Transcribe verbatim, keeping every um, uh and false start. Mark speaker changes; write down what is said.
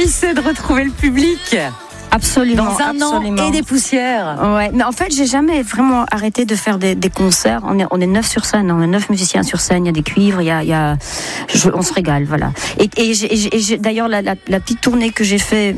Speaker 1: ravissée de retrouver le public.
Speaker 2: Absolument.
Speaker 1: Dans un
Speaker 2: absolument.
Speaker 1: an et des poussières.
Speaker 2: Ouais, mais en fait, j'ai jamais vraiment arrêté de faire des, des concerts. On est, on est neuf sur scène, on est neuf musiciens sur scène. Il y a des cuivres, il y a, il y a je, on se régale, voilà. Et, et, j'ai, et j'ai, d'ailleurs, la, la, la petite tournée que j'ai fait